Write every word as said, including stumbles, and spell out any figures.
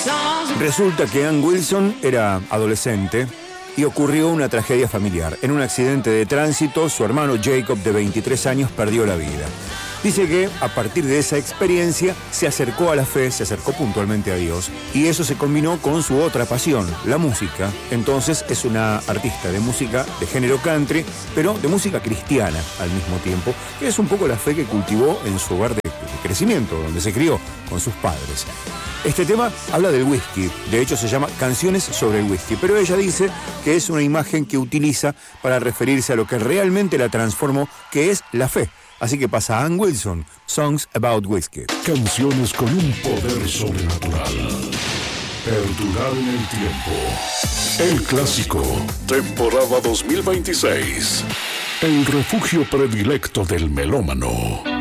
Resulta que Ann Wilson era adolescente y ocurrió una tragedia familiar. En un accidente de tránsito, su hermano Jacob, de veintitrés años, perdió la vida. Dice que a partir de esa experiencia se acercó a la fe, se acercó puntualmente a Dios, y eso se combinó con su otra pasión, la música. Entonces es una artista de música de género country, pero de música cristiana al mismo tiempo, que es un poco la fe que cultivó en su hogar de crecimiento, donde se crió con sus padres. Este tema habla del whisky, de hecho se llama Canciones sobre el whisky, pero ella dice que es una imagen que utiliza para referirse a lo que realmente la transformó, que es la fe. Así que pasa a Ann Wilson, Songs About Whiskey. Canciones con un poder sobrenatural. Perdurar en el tiempo. El clásico, temporada dos mil veintiséis. El refugio predilecto del melómano.